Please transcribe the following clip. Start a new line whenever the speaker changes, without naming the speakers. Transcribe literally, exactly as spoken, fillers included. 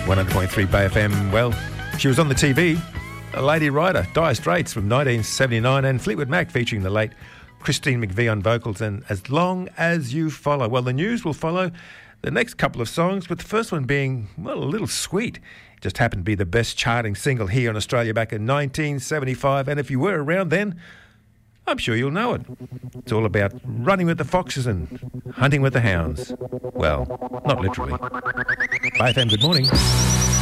one hundred point three Bay F M. Well, she was on the T V. A Lady Rider, Dire Straits from nineteen seventy-nine, and Fleetwood Mac featuring the late Christine McVie on vocals, and As Long As You Follow. Well, the news will follow the next couple of songs, with the first one being, well, a little sweet. It just happened to be the best charting single here in Australia back in nineteen seventy-five, and if you were around then, I'm sure you'll know it. It's all about running with the foxes and hunting with the hounds. Well, not literally. Bay F M, good morning.